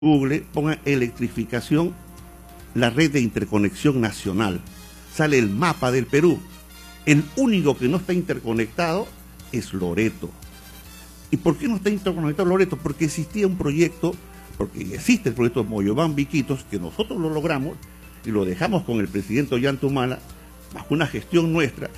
Google, pongan electrificación, la red de interconexión nacional. Sale el mapa del Perú. El único que no está interconectado es Loreto. ¿Y por qué no está interconectado Loreto? Porque existía un proyecto, porque existe el proyecto Moyobamba-Iquitos, que nosotros lo logramos y lo dejamos con el presidente Ollantumala, bajo una gestión nuestra,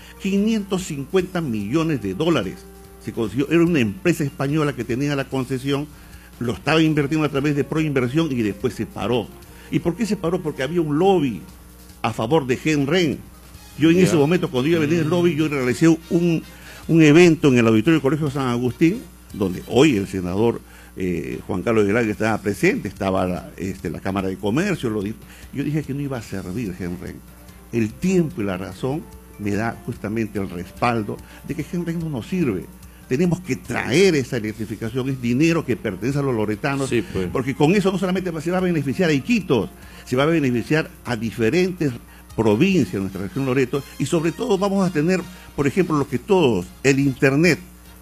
550 millones de dólares. Se consiguió, era una empresa española que tenía la concesión, lo estaba invirtiendo a través de Proinversión y después se paró. ¿Y por qué se paró? Porque había un lobby a favor de Genren. Yo en ese momento, cuando iba a venir el lobby, yo realicé un evento en el auditorio del Colegio San Agustín, donde hoy el senador Juan Carlos Aguilar estaba presente, estaba la Cámara de Comercio, yo dije que no iba a servir Genren. El tiempo y la razón me da justamente el respaldo de que Genren no nos sirve. Tenemos que traer esa electrificación, es dinero que pertenece a los loretanos, sí, pues. Porque con eso no solamente se va a beneficiar a Iquitos, se va a beneficiar a diferentes provincias de nuestra región Loreto, y sobre todo vamos a tener, por ejemplo, lo que todos, el Internet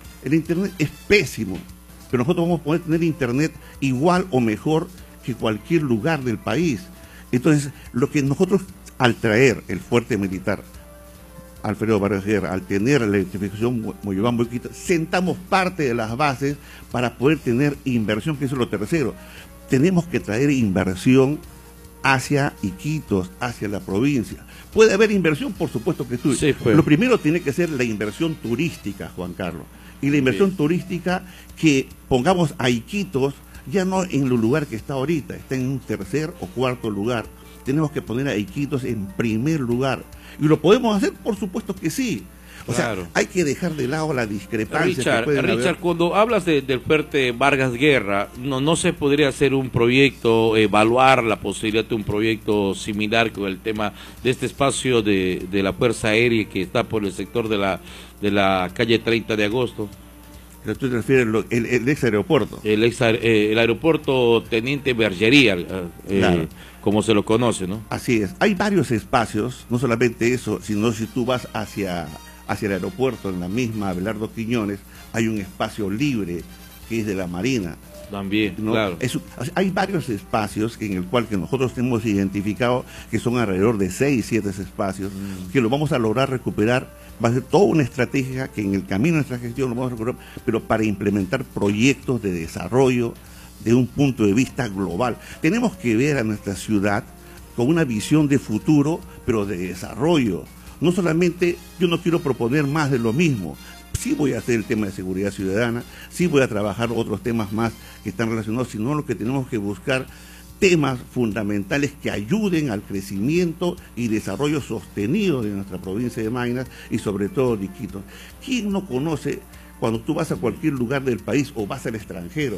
es pésimo, pero nosotros vamos a poder tener Internet igual o mejor que cualquier lugar del país. Entonces, lo que nosotros, al traer el fuerte militar, Alfredo Vargas Guerra, al tener la electrificación Moyobamba-Iquitos, sentamos parte de las bases para poder tener inversión, que eso es lo tercero. Tenemos que traer inversión hacia Iquitos, hacia la provincia. ¿Puede haber inversión? Por supuesto que sí. Sí, pues. Lo primero tiene que ser la inversión turística, Juan Carlos. Y la inversión turística, que pongamos a Iquitos ya no en el lugar que está ahorita, está en un tercer o cuarto lugar. Tenemos que poner a Iquitos en primer lugar. ¿Y lo podemos hacer? Por supuesto que sí. O sea, hay que dejar de lado la discrepancia. Richard, cuando hablas del fuerte Vargas Guerra, no se podría hacer un proyecto, evaluar la posibilidad de un proyecto similar con el tema de este espacio de la Fuerza Aérea que está por el sector de la calle 30 de agosto? ¿Tú te refieres el ex aeropuerto? El aeropuerto Teniente Bergería, claro, como se lo conoce, ¿no? Así es. Hay varios espacios, no solamente eso, sino si tú vas hacia el aeropuerto, en la misma Abelardo Quiñones, hay un espacio libre que es de la Marina. También, ¿no? Claro. Hay varios espacios en el cual que nosotros hemos identificado que son alrededor de 6, 7 espacios, que lo vamos a lograr recuperar. Va a ser toda una estrategia que en el camino de nuestra gestión lo vamos a recuperar, pero para implementar proyectos de desarrollo de un punto de vista global. Tenemos que ver a nuestra ciudad con una visión de futuro, pero de desarrollo. No solamente, yo no quiero proponer más de lo mismo. Sí voy a hacer el tema de seguridad ciudadana, sí voy a trabajar otros temas más que están relacionados, sino lo que tenemos que buscar temas fundamentales que ayuden al crecimiento y desarrollo sostenido de nuestra provincia de Maynas y sobre todo de Iquitos. ¿Quién no conoce cuando tú vas a cualquier lugar del país o vas al extranjero?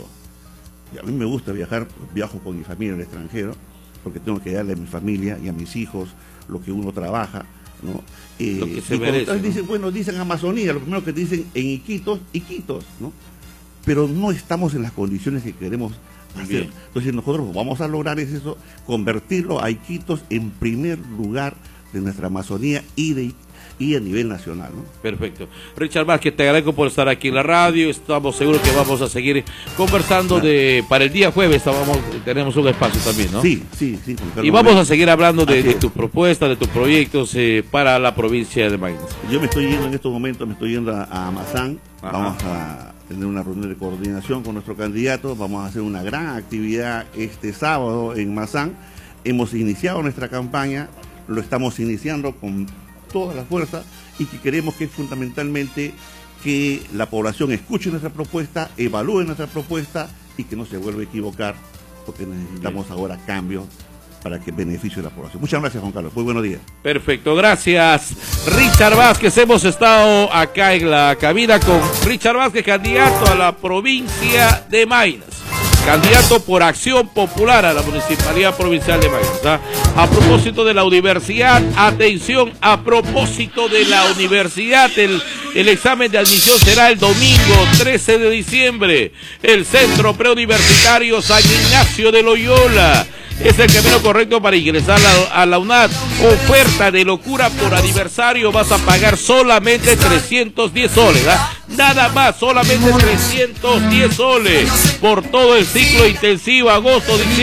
Y a mí me gusta viajar, viajo con mi familia al extranjero, porque tengo que darle a mi familia y a mis hijos lo que uno trabaja, ¿no? Lo que se merece, ¿no? Dicen, bueno, dicen Amazonía, lo primero que dicen en Iquitos, ¿no? Pero no estamos en las condiciones que queremos hacer. Entonces nosotros vamos a lograr eso, convertirlo a Iquitos en primer lugar de nuestra Amazonía y a nivel nacional, ¿no? Perfecto. Richard Vázquez, te agradezco por estar aquí en la radio. Estamos seguros que vamos a seguir conversando para el día jueves. Tenemos un espacio también, ¿no? Sí. Y vamos a seguir hablando de tus propuestas, de tus proyectos para la provincia de Maynas. Yo me estoy yendo en estos momentos, a Mazán. Vamos a tener una reunión de coordinación con nuestro candidato. Vamos a hacer una gran actividad este sábado en Mazán. Hemos iniciado nuestra campaña, lo estamos iniciando con toda la fuerza y que queremos que fundamentalmente que la población escuche nuestra propuesta, evalúe nuestra propuesta y que no se vuelva a equivocar, porque necesitamos ahora cambios para que beneficie la población. Muchas gracias, Juan Carlos. Muy buenos días. Perfecto, gracias. Richard Vázquez, hemos estado acá en la cabina con Richard Vázquez, candidato a la provincia de Maynas. Candidato por Acción Popular a la Municipalidad Provincial de Maynas. A propósito de la universidad, atención, a propósito de la universidad, el examen de admisión será el domingo 13 de diciembre. El Centro Preuniversitario San Ignacio de Loyola. es el camino correcto para ingresar a la UNAD. Oferta de locura por aniversario, vas a pagar solamente 310 soles, ¿ah? Nada más, solamente 310 soles por todo el ciclo intensivo, agosto, diciembre.